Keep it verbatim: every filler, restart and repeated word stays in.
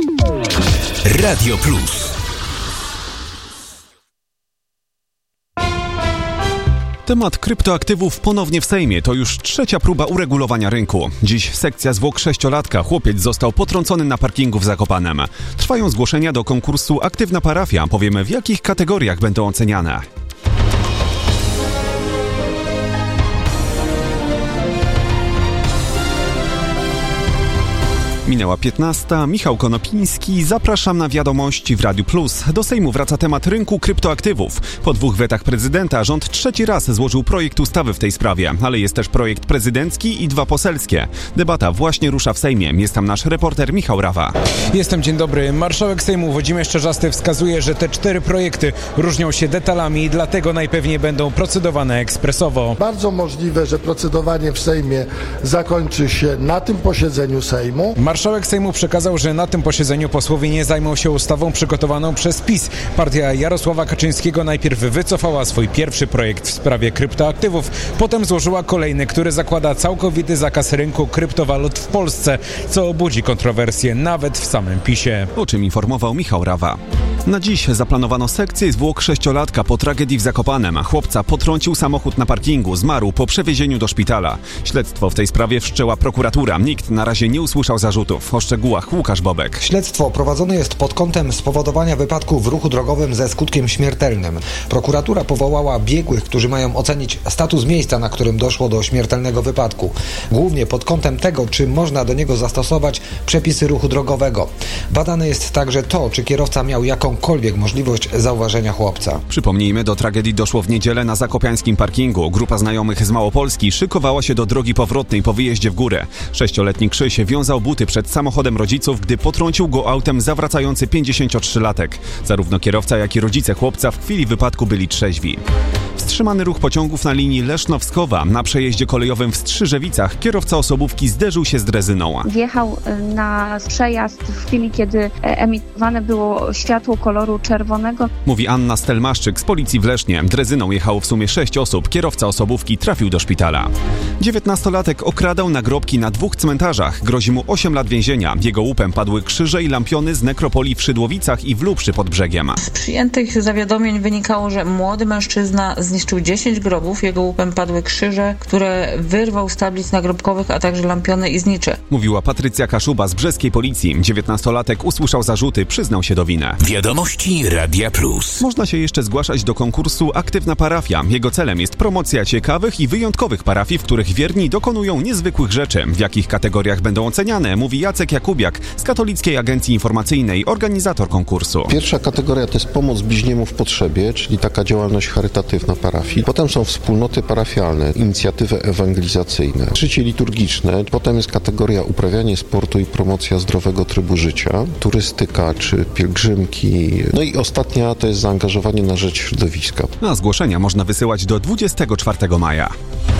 Radio Plus. Temat kryptoaktywów ponownie w Sejmie. To już trzecia próba uregulowania rynku. Dziś sekcja zwłok sześciolatka. Chłopiec został potrącony na parkingu w Zakopanem. Trwają zgłoszenia do konkursu Aktywna Parafia. Powiemy, w jakich kategoriach będą oceniane. Minęła piętnasta. Michał Konopiński. Zapraszam na wiadomości w Radiu Plus. Do Sejmu wraca temat rynku kryptoaktywów. Po dwóch wetach prezydenta rząd trzeci raz złożył projekt ustawy w tej sprawie, ale jest też projekt prezydencki i dwa poselskie. Debata właśnie rusza w Sejmie. Jest tam nasz reporter Michał Rawa. Jestem, dzień dobry. Marszałek Sejmu Włodzimierz Czarzasty wskazuje, że te cztery projekty różnią się detalami i dlatego najpewniej będą procedowane ekspresowo. Bardzo możliwe, że procedowanie w Sejmie zakończy się na tym posiedzeniu Sejmu. Marszałek Sejmu przekazał, że na tym posiedzeniu posłowie nie zajmą się ustawą przygotowaną przez PiS. Partia Jarosława Kaczyńskiego najpierw wycofała swój pierwszy projekt w sprawie kryptoaktywów, potem złożyła kolejny, który zakłada całkowity zakaz rynku kryptowalut w Polsce, co budzi kontrowersje nawet w samym PiSie. O czym informował Michał Rawa. Na dziś zaplanowano sekcję zwłok sześciolatka po tragedii w Zakopanem. Chłopca potrącił samochód na parkingu, zmarł po przewiezieniu do szpitala. Śledztwo w tej sprawie wszczęła prokuratura. Nikt na razie nie usłyszał zarzutów. O szczegółach Łukasz Bobek. Śledztwo prowadzone jest pod kątem spowodowania wypadku w ruchu drogowym ze skutkiem śmiertelnym. Prokuratura powołała biegłych, którzy mają ocenić status miejsca, na którym doszło do śmiertelnego wypadku. Głównie pod kątem tego, czy można do niego zastosować przepisy ruchu drogowego. Badane jest także to, czy kierowca miał jakąkolwiek możliwość zauważenia chłopca. Przypomnijmy, do tragedii doszło w niedzielę na zakopiańskim parkingu. Grupa znajomych z Małopolski szykowała się do drogi powrotnej po wyjeździe w górę. Sześcioletni Krzyś wiązał buty przed samochodem rodziców, gdy potrącił go autem zawracający pięćdziesięciotrzylatek. Zarówno kierowca, jak i rodzice chłopca w chwili wypadku byli trzeźwi. Wstrzymany ruch pociągów na linii Leszno-Wskowa. Na przejeździe kolejowym w Strzyżewicach kierowca osobówki zderzył się z drezyną. Wjechał na przejazd w chwili, kiedy emitowane było światło koloru czerwonego. Mówi Anna Stelmaszczyk z policji w Lesznie. Drezyną jechało w sumie sześć osób. Kierowca osobówki trafił do szpitala. dziewiętnastolatek okradał nagrobki na dwóch cmentarzach. Grozi mu osiem lat więzienia. Jego łupem padły krzyże i lampiony z nekropolii w Szydłowicach i w Lubrzy pod brzegiem. Z przyjętych zawiadomień wynikało, że młody mężczyzna zniszczył dziesięć grobów. Jego łupem padły krzyże, które wyrwał z tablic nagrobkowych, a także lampiony i znicze. Mówiła Patrycja Kaszuba z brzeskiej policji. dziewiętnastolatek usłyszał zarzuty, przyznał się do winy. Wiadomości Radia Plus. Można się jeszcze zgłaszać do konkursu Aktywna Parafia. Jego celem jest promocja ciekawych i wyjątkowych parafii, w których wierni dokonują niezwykłych rzeczy. W jakich kategoriach będą oceniane, mówi Jacek Jakubiak z Katolickiej Agencji Informacyjnej, organizator konkursu. Pierwsza kategoria to jest pomoc bliźniemu w potrzebie, czyli taka działalność charytatywna parafii. Potem są wspólnoty parafialne, inicjatywy ewangelizacyjne, życie liturgiczne. Potem jest kategoria uprawianie sportu i promocja zdrowego trybu życia, turystyka czy pielgrzymki. No i ostatnia to jest zaangażowanie na rzecz środowiska. A zgłoszenia można wysyłać do dwudziestego czwartego maja.